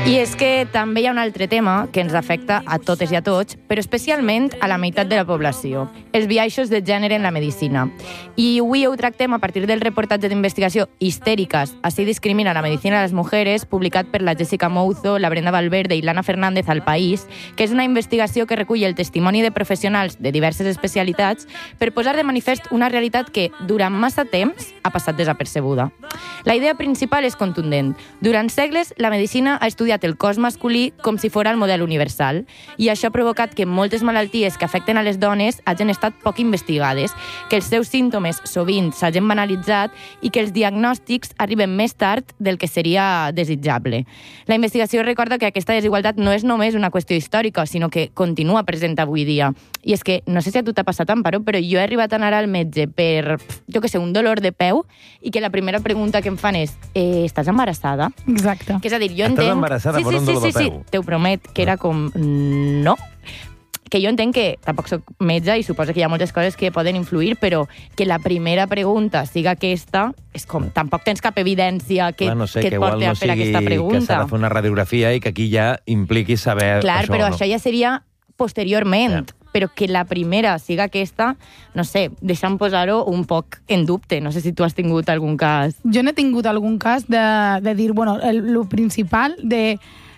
I és que també hi ha un altre tema que ens afecta a totes i a tots, però especialment a la meitat de la població, els biaixos de gènere en la medicina. I avui ho tractem a partir del reportatge d'investigació Histèricas, así discrimina la medicina de les mujeres, publicat per la Jessica Mouzo, la Brenda Valverde i l'Anna Fernández al País, que és una investigació que recull el testimoni de professionals de diverses especialitats per posar de manifest una realitat que, durant massa temps, ha passat desapercebuda. La idea principal és contundent. Durant segles, la medicina ha estudiat el cos masculí com si fos el model universal, i això ha provocat que moltes malalties que afecten a les dones hagin estat poc investigades, que els seus símptomes sovint s'hagin banalitzat i que els diagnòstics arriben més tard del que seria desitjable. La investigació recorda que aquesta desigualtat no és només una qüestió històrica, sinó que continua present avui dia. I és que, no sé si a tu t'ha passat, Amparo, però jo he arribat a anar al metge per, jo què sé, un dolor de peu, i que la primera pregunta que em fan és ¿estàs embarassada? Exacte. Que és a dir, jo entenc... Estàs embarassada per un dolor de peu? Sí, t'ho promet, que era com... No. Que jo entenc que tampoc soc metge i suposo que hi ha moltes coses que poden influir, però que la primera pregunta siga aquesta, és com, tampoc tens cap evidència que, que et porti a fer aquesta pregunta. Que s'ha de fer una radiografia i que aquí ja impliqui saber Clar, això. Però no? això ja seria posteriorment. Ja. Però que la primera siga aquesta, no sé, deixa'm posar-ho un poc en dubte. No sé si tu has tingut algun cas. Jo n'he tingut algun cas de dir, bueno, el principal de...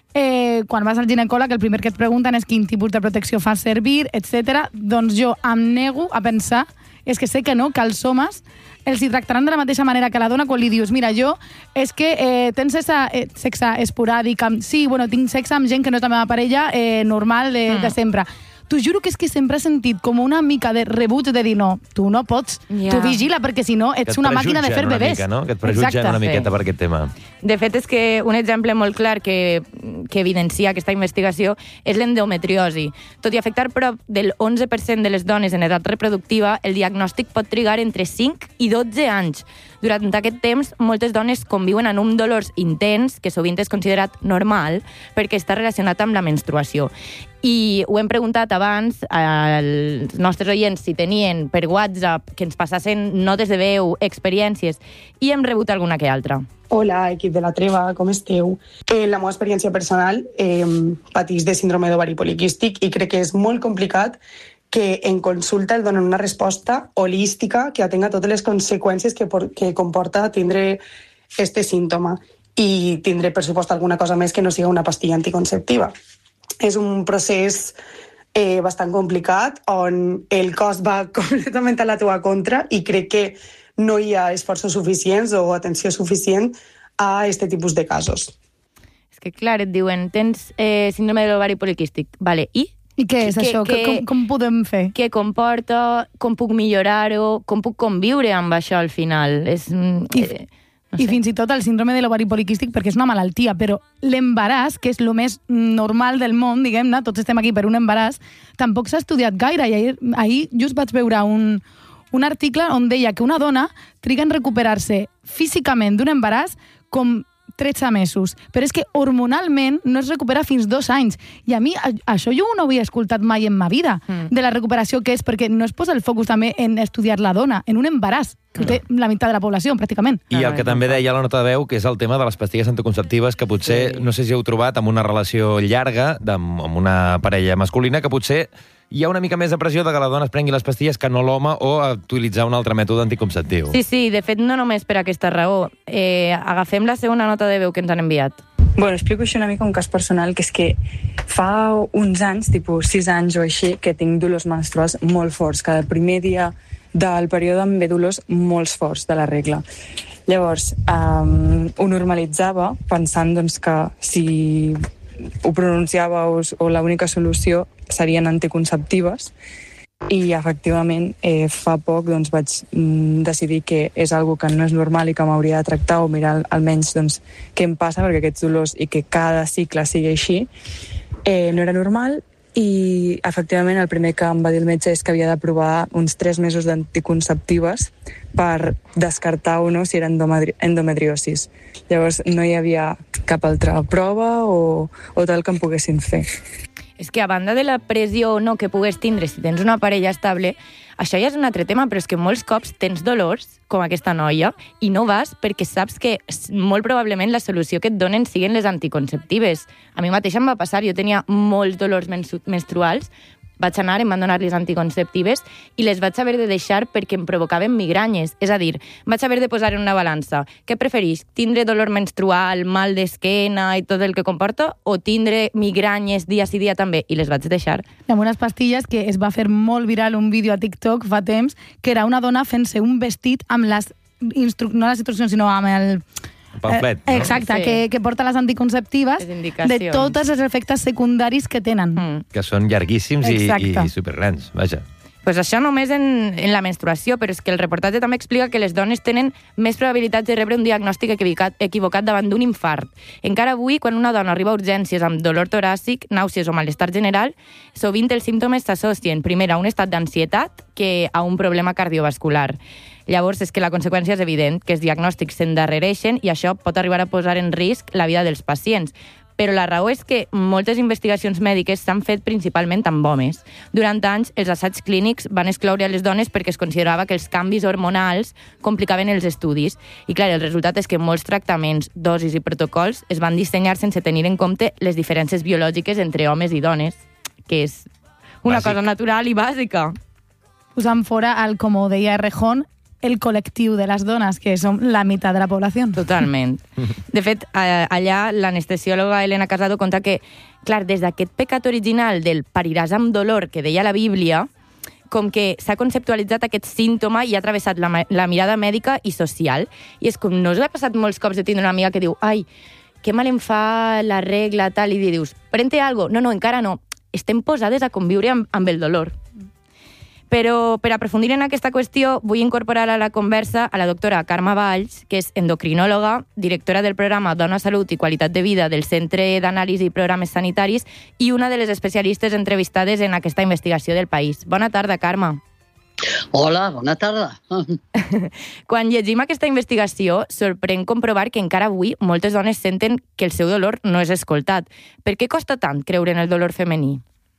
quan vas al ginecòleg, el primer que et pregunten és quin tipus de protecció fas servir, etc. Doncs jo em nego a pensar, és que sé que no, que els homes els hi tractaran de la mateixa manera que la dona quan li dius, mira, jo és que tens sexe esporàdic, sí, bueno, tinc sexe amb gent que no és la meva parella normal de sempre. T'ho juro que és que sempre he sentit com una mica de rebuig de dir, no, tu no pots, tu vigila, perquè si no ets una màquina de fer bebès. Mica, no? Que et prejutgen una miqueta per aquest tema. De fet, és que un exemple molt clar que evidencia aquesta investigació és l'endometriosi. Tot i afectar prop del 11% de les dones en edat reproductiva, el diagnòstic pot trigar entre 5 i 12 anys. Durant aquest temps, moltes dones conviuen amb un dolor intens, que sovint és considerat normal, perquè està relacionat amb la menstruació. I ho hem preguntat abans als nostres oients si tenien per WhatsApp que ens passassen notes de veu, experiències, i hem rebut alguna que altra. Hola, equip de la Treva, com esteu? La meva experiència personal patís de síndrome d'ovari poliquístic i crec que és molt complicat que en consulta el donen una resposta holística que atenga totes les conseqüències que comporta tindre este símptoma i tindre, per supost, alguna cosa més que no siga una pastilla anticonceptiva. És un procés bastant complicat on el cos va completament a la teva contra i crec que no hi ha esforços suficients o atenció suficient a aquest tipus de casos. És que, clar, et diuen, tens síndrome de l'ovari poliquístic. Vale, i? I què és això? Com podem fer? Què comporta? Com puc millorar-ho? Com puc conviure amb això al final? I fins i tot el síndrome de l'ovari poliquístic, perquè és una malaltia, però l'embaràs, que és el més normal del món, diguem-ne, tots estem aquí per un embaràs, tampoc s'ha estudiat gaire. I ahir just vaig veure un article on deia que una dona triga en recuperar-se físicament d'un embaràs com 13 mesos. Però és que hormonalment no es recupera fins 2 anys. I a mi això jo no ho havia escoltat mai en ma vida, de la recuperació que és, perquè no es posa el focus també en estudiar la dona, en un embaràs, que té la meitat de la població, pràcticament. I el que també deia la nota de veu, que és el tema de les pastilles anticonceptives, que potser, no sé si heu trobat, amb una relació llarga, amb una parella masculina, que potser hi ha una mica més de pressió de que la dona es prengui les pastilles que no l'home o utilitzar un altre mètode anticonceptiu. Sí, de fet, no només per aquesta raó. Agafem la segona nota de veu que ens han enviat. Bueno, explico així una mica un cas personal, que és que fa uns anys, tipus 6 anys o així, que tinc dolors menstruals molt forts. Cada primer dia del període em ve dolors molt forts de la regla. Llavors, ho normalitzava pensant doncs, que si ho pronunciava o l'única solució serien anticonceptives, i efectivament fa poc doncs, vaig decidir que és algo que no és normal i que m'hauria de tractar o mirar almenys doncs, què em passa, perquè aquests dolors i que cada cicle sigui així no era normal. I efectivament el primer que em va dir el metge és que havia de provar uns 3 mesos d'anticonceptives per descartar o no si era endometriosis. Llavors no hi havia cap altra prova o tal que em poguessin fer. És que a banda de la pressió o no que pugues tindre si tens una parella estable, Això ja és un altre tema, però és que molts cops tens dolors, com aquesta noia, i no vas perquè saps que molt probablement la solució que et donen siguen les anticonceptives. A mi mateixa em va passar, jo tenia molts dolors menstruals, vaig anar, em van donar les anticonceptives i les vaig haver de deixar perquè em provocaven migranyes. És a dir, vaig haver de posar en una balança. Què preferís? Tindre dolor menstrual, mal d'esquena i tot el que comporta, o tindre migranyes dia sí dia també? I les vaig deixar. Hi ha unes pastilles que es va fer molt viral un vídeo a TikTok fa temps, que era una dona fent-se un vestit amb no les instruccions, sinó amb el pamflet, no? Exacte, sí. que porta les anticonceptives de tots els efectes secundaris que tenen. Que són llarguíssims i supergrans, vaja. Pues això només en la menstruació, però és que el reportatge també explica que les dones tenen més probabilitats de rebre un diagnòstic equivocat davant d'un infart. Encara avui, quan una dona arriba a urgències amb dolor toràcic, nàusees o malestar general, sovint els símptomes s'associen primer a un estat d'ansietat que a un problema cardiovascular. Llavors, és que la conseqüència és evident, que els diagnòstics s'endarrereixen i això pot arribar a posar en risc la vida dels pacients. Però la raó és que moltes investigacions mèdiques s'han fet principalment amb homes. Durant anys, els assaigs clínics van excloure a les dones perquè es considerava que els canvis hormonals complicaven els estudis. I, clar, el resultat és que molts tractaments, dosis i protocols es van dissenyar sense tenir en compte les diferències biològiques entre homes i dones, que és una cosa natural i bàsica. Posant fora, com ho deia Errejón, el col·lectiu de les dones, que som la meitat de la població. Totalment. De fet, allà l'anestesiòloga Elena Casado conta que, clar, des d'aquest pecat original del pariràs amb dolor que deia la Bíblia, com que s'ha conceptualitzat aquest símptoma i ha travessat la mirada mèdica i social. I és com, no us ha passat molts cops de tindre una amiga que diu, ai, que mal em fa la regla, tal, i dius, prente algo. No, encara no. Estem posades a conviure amb el dolor. Però per aprofundir en aquesta qüestió vull incorporar a la conversa a la doctora Carme Valls, que és endocrinòloga, directora del programa Dona, Salut i Qualitat de Vida del Centre d'Anàlisi i Programes Sanitaris i una de les especialistes entrevistades en aquesta investigació del país. Bona tarda, Carme. Hola, bona tarda. Quan llegim aquesta investigació, sorprèn comprovar que encara avui moltes dones senten que el seu dolor no és escoltat. Per què costa tant creure en el dolor femení?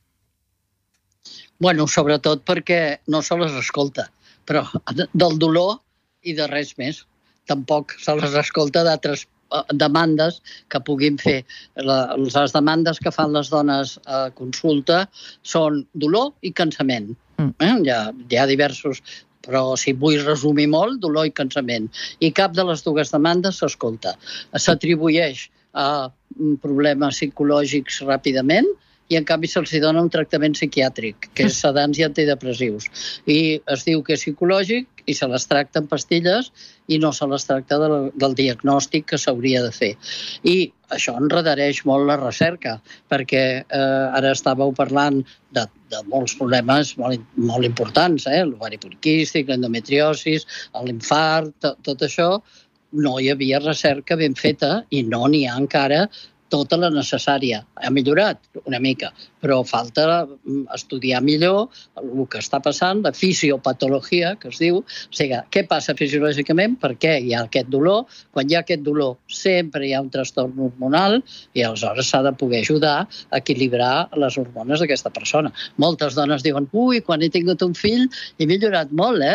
Bueno, sobretot perquè no se les escolta, però del dolor i de res més. Tampoc se les escolta d'altres demandes que puguin fer. Les demandes que fan les dones a consulta són dolor i cansament. Hi ha diversos, però si vull resumir molt, dolor i cansament. I cap de les dues demandes s'escolta. S'atribueix a problemes psicològics ràpidament i en canvi se'ls dona un tractament psiquiàtric, que és sedants i antidepressius. I es diu que és psicològic i se les tracta en pastilles i no se les tracta del diagnòstic que s'hauria de fer. I això enredareix molt la recerca, perquè ara estàveu parlant de molts problemes molt importants, l'ovari poliquístic, l'endometriosis, l'infart, tot això. No hi havia recerca ben feta i no n'hi ha encara tota la necessària. Ha millorat una mica, però falta estudiar millor el que està passant, la fisiopatologia, que es diu. O sigui, què passa fisiològicament? Per què hi ha aquest dolor? Quan hi ha aquest dolor sempre hi ha un trastorn hormonal i aleshores s'ha de poder ajudar a equilibrar les hormones d'aquesta persona. Moltes dones diuen, ui, quan he tingut un fill he millorat molt,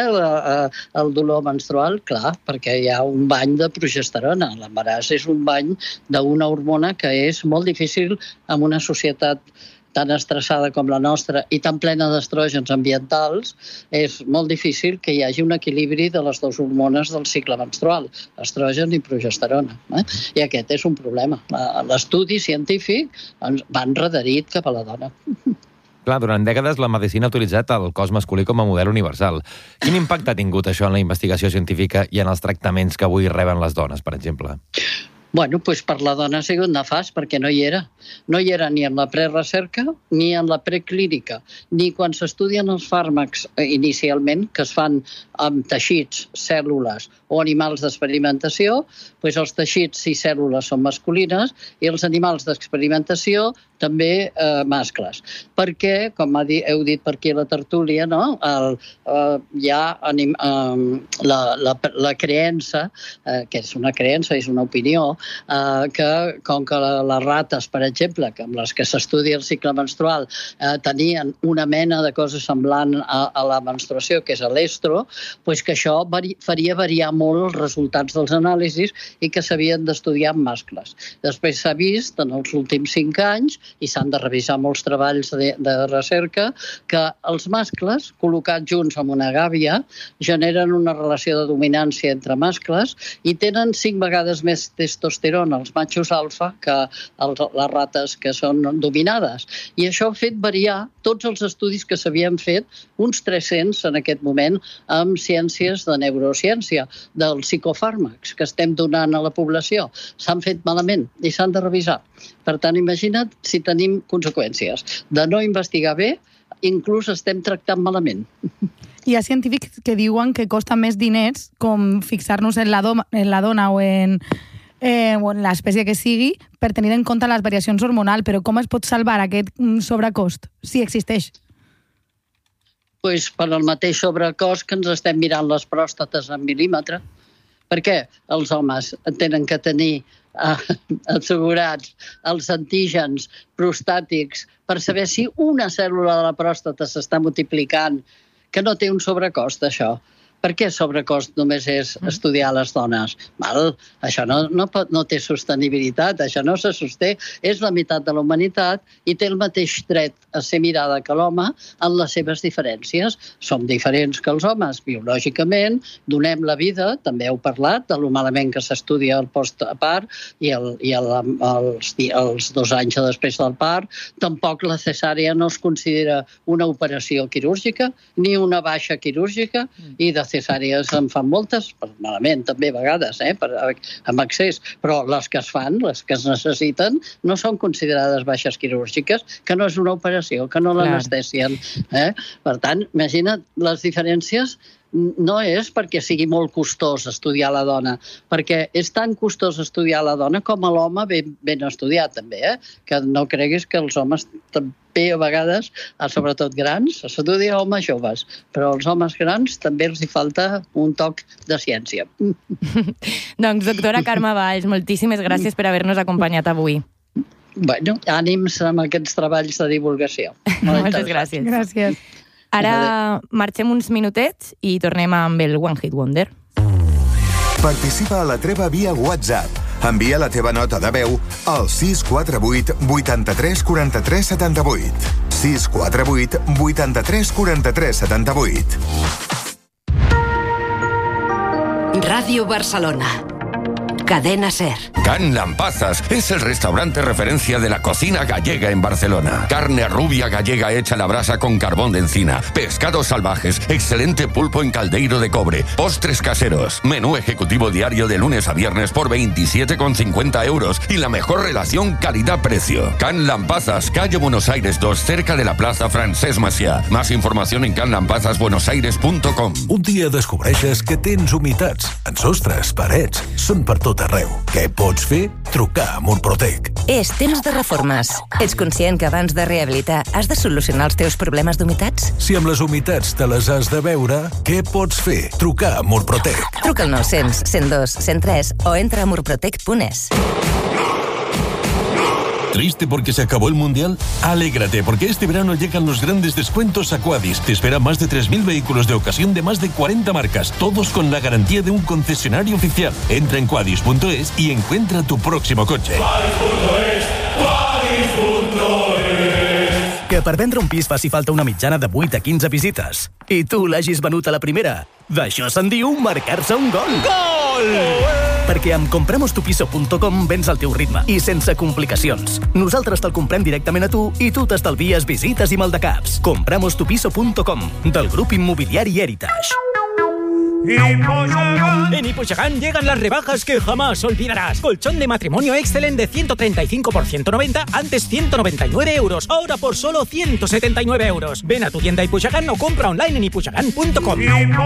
el dolor menstrual. Clar, perquè hi ha un bany de progesterona. L'embaràs és un bany d'una hormona que és molt difícil en una societat tan estressada com la nostra i tan plena d'estrògens ambientals, és molt difícil que hi hagi un equilibri de les dues hormones del cicle menstrual, estrogen i progesterona. I aquest és un problema. L'estudi científic va enrederit cap a la dona. Clar, durant dècades la medicina ha utilitzat el cos masculí com a model universal. Quin impacte ha tingut això en la investigació científica i en els tractaments que avui reben les dones, per exemple? Bueno, doncs per la dona ha sigut nefast perquè no hi era. No hi era ni en la prerecerca ni en la preclínica, ni quan s'estudien els fàrmacs inicialment, que es fan amb teixits, cèl·lules o animals d'experimentació, doncs els teixits i cèl·lules són masculines i els animals d'experimentació també mascles. Perquè, com heu dit per aquí a la tertúlia, no? Hi ha la creença, que és una creença, és una opinió, que com que les rates, per exemple, que amb les que s'estudia el cicle menstrual, tenien una mena de cosa semblant a la menstruació, que és l'estro, doncs que això faria variar molt els resultats dels anàlisis i que s'havien d'estudiar amb mascles. Després s'ha vist en els últims 5 anys, i s'han de revisar molts treballs de recerca, que els mascles, col·locats junts amb una gàbia, generen una relació de dominància entre mascles i tenen 5 vegades més testosterona els matxos alfa que les rates que són dominades. I això ha fet variar tots els estudis que s'havien fet, uns 300 en aquest moment, amb ciències de neurociència, dels psicofàrmacs que estem donant a la població. S'han fet malament i s'han de revisar. Per tant, imagina't si tenim conseqüències de no investigar bé, inclús estem tractant malament. Hi ha científics que diuen que costa més diners com fixar-nos en la dona o en l'espècie que sigui per tenir en compte les variacions hormonals, però com es pot salvar aquest sobrecost, si existeix? Pues per el mateix sobrecost que ens estem mirant les pròstates en mil·límetre. Perquè els homes tenen que tenir assegurats els antígens prostàtics per saber si una cèl·lula de la pròstata s'està multiplicant, que no té un sobrecost, això. Per què sobrecost només és estudiar les dones? Això no té sostenibilitat, això no se sosté. És la meitat de la humanitat i té el mateix dret a ser mirada que l'home en les seves diferències. Som diferents que els homes biològicament, donem la vida, també heu parlat de lo malament que s'estudia el postpart i els 2 anys després del part. Tampoc la cesària no es considera una operació quirúrgica ni una baixa quirúrgica i de cesàries en fan moltes, malament també a vegades, amb accés, però les que es fan, les que es necessiten, no són considerades baixes quirúrgiques, que no és una operació, que no l'anestesien. Per tant, imagina't, les diferències no és perquè sigui molt costós estudiar la dona, perquè és tan costós estudiar la dona com a l'home ben estudiat, també, que no creguis que els homes també a vegades, sobretot grans, s'estudia homes joves, però als homes grans també els hi falta un toc de ciència. Doncs, doctora Carme Valls, moltíssimes gràcies per haver-nos acompanyat avui. Bueno, ànims amb aquests treballs de divulgació. Moltes gràcies. Gràcies. Ara marxem uns minutets i tornem amb el One Hit Wonder. Participa a la treva via WhatsApp. Envia la teva nota de veu al 648 83 43 78. 648 83 43 78. Radio Barcelona. Cadena SER. Can Lampazas es el restaurante referencia de la cocina gallega en Barcelona. Carne rubia gallega hecha a la brasa con carbón de encina, pescados salvajes, excelente pulpo en caldeiro de cobre, postres caseros, menú ejecutivo diario de lunes a viernes por 27,50 euros y la mejor relación calidad-precio. Can Lampazas, calle Buenos Aires 2, cerca de la plaza Francesc Macià. Más información en canlampazasbuenosaires.com. Un dia descobreixes que tens humitats en sostres, parets, són per tot arreu. Què pots fer? Trucar a Murprotec. És temps de reformes. Ets conscient que abans de rehabilitar has de solucionar els teus problemes d'humitats? Si amb les humitats te les has de veure, què pots fer? Trucar a Murprotec. Truca al 900 102 103 o entra a murprotec.es. ¿Triste porque se acabó el Mundial? Alégrate, porque este verano llegan los grandes descuentos a Quadis. Te esperan más de 3.000 vehículos de ocasión de más de 40 marcas, todos con la garantía de un concesionario oficial. Entra en quadis.es y encuentra tu próximo coche. Que per vendre un pis faci falta una mitjana de 8 a 15 visites. I tu l'hagis venut a la primera. D'això se'n diu marcar-se un gol. Gol! Perquè amb compramostupiso.com vens al teu ritme i sense complicacions. Nosaltres te'l comprem directament a tu i tu t'estalvies visites i maldecaps. Compramostupiso.com, del grup immobiliari Heritage. En Ipuchagán llegan las rebajas que jamás olvidarás. Colchón de matrimonio Excellent de 135 por 190, antes 199 euros, ahora por solo 179 euros. Ven a tu tienda Ipuchagán o compra online en ipuchagán.com.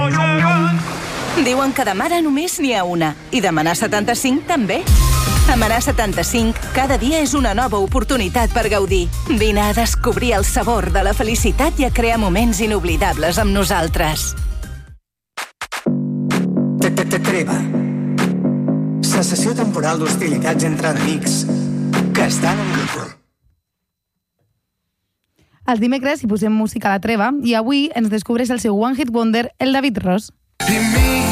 Diuen que de mare només n'hi ha una, i demanar 75 també. Demanar 75 cada dia és una nova oportunitat per gaudir. Vine a descobrir el sabor de la felicitat i a crear moments inoblidables amb nosaltres. Treva. Cessació temporal d'hostilitats entre enemics que estan en grup. Els dimecres hi posem música a la treva i avui ens descobreix el seu One Hit Wonder, el David Ross.